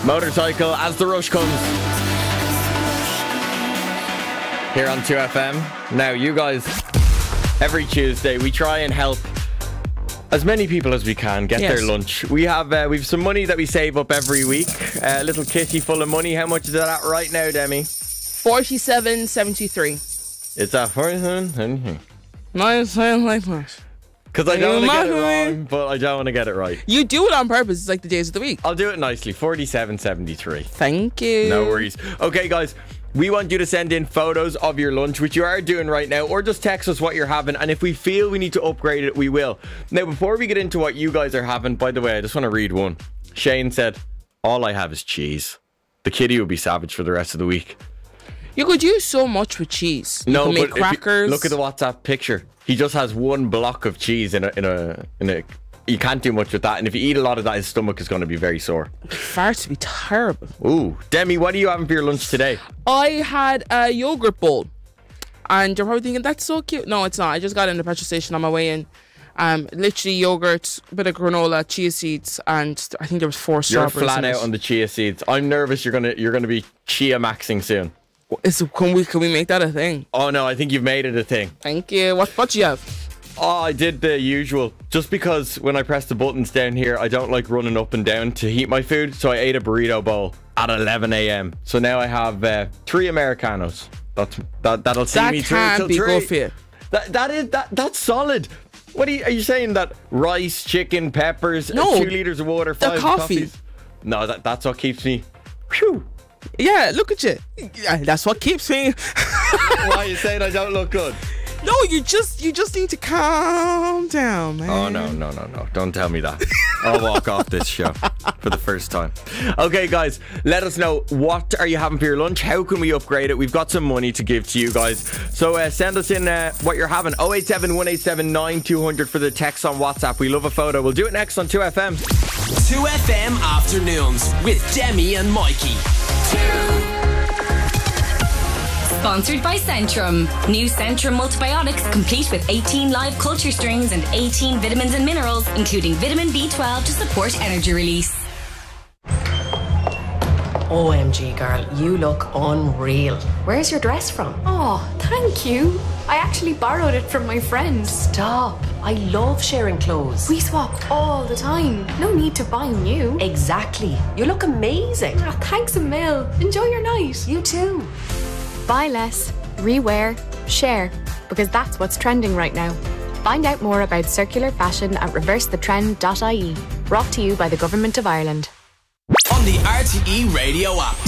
Motorcycle as the rush comes. Here on 2FM. Now, you guys, every Tuesday, we try and help as many people as we can get their lunch. We have some money that we save up every week. A little kitty full of money. How much is that at right now, Demi? 47.73. It's at 47. Nice saying like that. Because I don't want to get it wrong, but I don't want to get it right. You do it on purpose. It's like the days of the week. I'll do it nicely. 47.73. Thank you. No worries. Okay, guys. We want you to send in photos of your lunch, which you are doing right now, or just text us what you're having, and if we feel we need to upgrade it, we will. Now, before we get into what you guys are having, by the way, I just want to read one. Shane said, all I have is cheese. The kitty will be savage for the rest of the week. You could use so much with cheese. You can make crackers. Look at the WhatsApp picture. He just has one block of cheese in a. You can't do much with that, and if you eat a lot of that, his stomach is going to be very sore. Farts to be terrible. Ooh, Demi, what are you having for your lunch today? I had a yogurt bowl, and you're probably thinking that's so cute. No, it's not. I just got it in the petrol station on my way in. Literally yogurt, a bit of granola, chia seeds, and I think there was 4 strawberries. You're flat out on the chia seeds. I'm nervous you're gonna be chia maxing soon. Can we make that a thing? Oh no, I think you've made it a thing. Thank you. What do you have? Oh, I did the usual. Just because when I press the buttons down here, I don't like running up and down to heat my food. So I ate a burrito bowl at 11 a.m. So now I have 3 Americanos. That'll see me through That till can't be 3. good for you. That's solid. What are you saying? That rice, chicken, peppers, 2 liters of water, 5 coffees? No, that's what keeps me. Whew. Yeah, look at you. Yeah, that's what keeps me. Why are you saying I don't look good? No, you just need to calm down, man. Oh, no. Don't tell me that. I'll walk off this show for the first time. Okay, guys, let us know, what are you having for your lunch? How can we upgrade it? We've got some money to give to you guys. So send us in what you're having. 087 187 9200 for the text on WhatsApp. We love a photo. We'll do it next on 2FM. 2FM Afternoons with Demi and Mikey. Sponsored by Centrum. New Centrum multibiotics complete with 18 live culture strains and 18 vitamins and minerals, including vitamin B12 to support energy release. OMG, girl, you look unreal. Where's your dress from? Oh, thank you. I actually borrowed it from my friend. Stop. I love sharing clothes. We swap all the time. No need to buy new. Exactly. You look amazing. Oh, thanks a mil. Enjoy your night. You too. Buy less, rewear, share, because that's what's trending right now. Find out more about circular fashion at reversethetrend.ie. Brought to you by the Government of Ireland. On the RTE Radio app.